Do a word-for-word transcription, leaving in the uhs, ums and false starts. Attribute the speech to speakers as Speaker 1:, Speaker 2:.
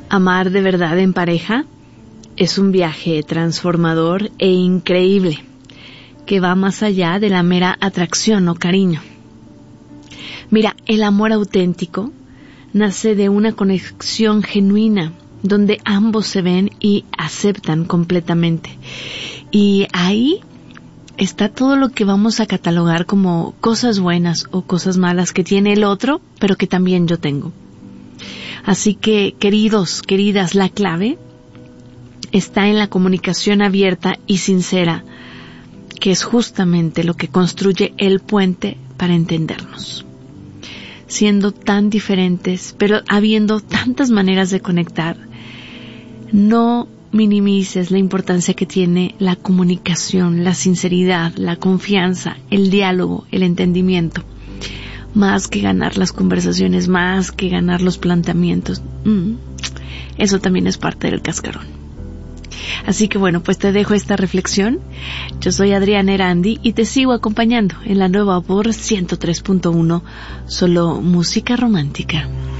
Speaker 1: Amar de verdad en pareja es un viaje transformador e increíble que va más allá de la mera atracción o cariño. Mira, el amor auténtico nace de una conexión genuina donde ambos se ven y aceptan completamente. Y ahí está todo lo que vamos a catalogar como cosas buenas o cosas malas que tiene el otro, pero que también yo tengo. Así que, queridos, queridas, la clave está en la comunicación abierta y sincera, que es justamente lo que construye el puente para entendernos. Siendo tan diferentes, pero habiendo tantas maneras de conectar, no minimices la importancia que tiene la comunicación, la sinceridad, la confianza, el diálogo, el entendimiento. Más que ganar las conversaciones, más que ganar los planteamientos. Mm, eso también es parte del cascarón. Así que bueno, pues te dejo esta reflexión. Yo soy Adriana Erandi y te sigo acompañando en la nueva por ciento tres punto uno, solo música romántica.